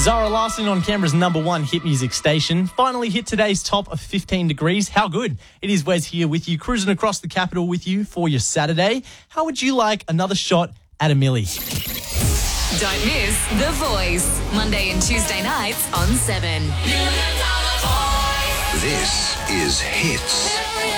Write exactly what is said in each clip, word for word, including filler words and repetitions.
Zara Larsson on Canberra's number one hit music station finally hit today's top of fifteen degrees. How good. It is Wes here with you, cruising across the capital with you for your Saturday. How would you like another shot at a milli? Don't miss The Voice, Monday and Tuesday nights on seven. This is Hits.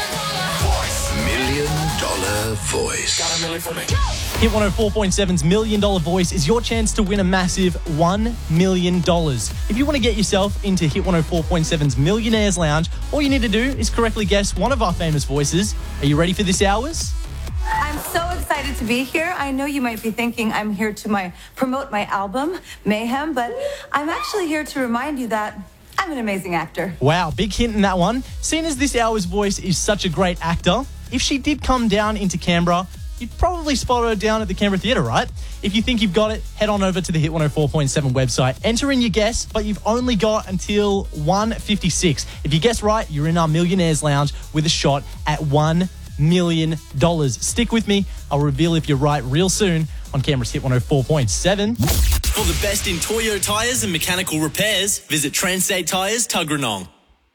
Million Dollar Voice. Got a million for me. Hit one oh four point seven's Million Dollar Voice is your chance to win a massive one million dollars. If you want to get yourself into Hit one oh four point seven's Millionaires Lounge, all you need to do is correctly guess one of our famous voices. Are you ready for this hours? I'm so excited to be here. I know you might be thinking I'm here to my promote my album, Mayhem, but I'm actually here to remind you that I'm an amazing actor. Wow, big hint in that one. Seeing as this hour's voice is such a great actor, if she did come down into Canberra, you'd probably spot her down at the Canberra Theatre, right? If you think you've got it, head on over to the Hit one oh four point seven website. Enter in your guess, but you've only got until one fifty-six. If you guess right, you're in our Millionaires Lounge with a shot at one million dollars. Stick with me. I'll reveal if you're right real soon on Canberra's Hit one oh four point seven. For the best in Toyo tyres and mechanical repairs, visit Transstate Tyres, Tuggeranong.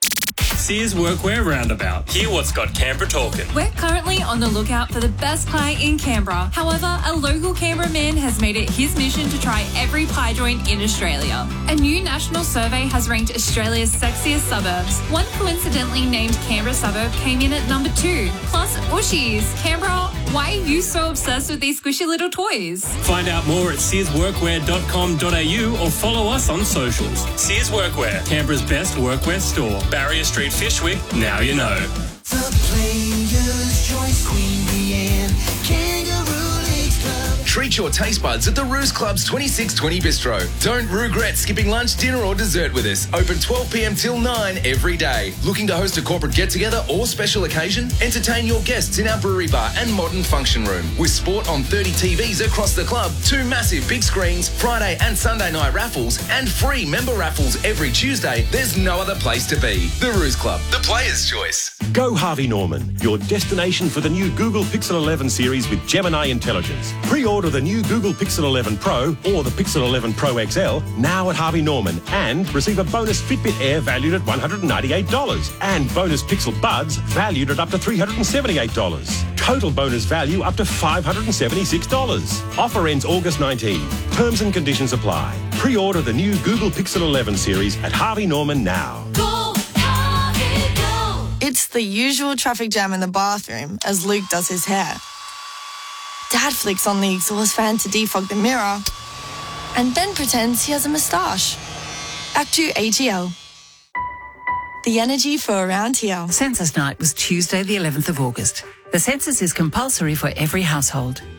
Sears Workwear Roundabout. Hear what's got Canberra talking. We're currently on the lookout for the best pie in Canberra. However, a local Canberra man has made it his mission to try every pie joint in Australia. A new national survey has ranked Australia's sexiest suburbs. One coincidentally named Canberra suburb came in at number two. Plus, Ushies. Canberra, why are you so obsessed with these squishy little toys? Find out more at sears workwear dot com dot a u or follow us on socials. Sears Workwear, Canberra's best workwear store. Barrier Street, Fishwick, now you know. The Players' Choice Queen Bee and Kangaroo Leagues Club. Treat your taste buds at the Ruse Club's twenty-six twenty Bistro. Don't regret skipping lunch, dinner or dessert with us. Open twelve p m till nine every day. Looking to host a corporate get-together or special occasion? Entertain your guests in our brewery bar and modern function room. With sport on thirty T Vs across the club, two massive big screens, Friday and Sunday night raffles, and free member raffles every Tuesday, there's no other place to be. The Ruse Club, the Players' Choice. Go Harvey Norman, your destination for the new Google Pixel eleven series with Gemini Intelligence. Pre-order the new Google Pixel eleven Pro or the Pixel eleven Pro X L now at Harvey Norman and receive a bonus Fitbit Air valued at one hundred ninety-eight dollars and bonus Pixel Buds valued at up to three hundred seventy-eight dollars. Total bonus value up to five hundred seventy-six dollars. Offer ends August nineteenth. Terms and conditions apply. Pre-order the new Google Pixel eleven series at Harvey Norman now. It's the usual traffic jam in the bathroom as Luke does his hair. Dad flicks on the exhaust fan to defog the mirror and then pretends he has a moustache. Act two A T L. The energy for around here. Census night was Tuesday the eleventh of August. The census is compulsory for every household.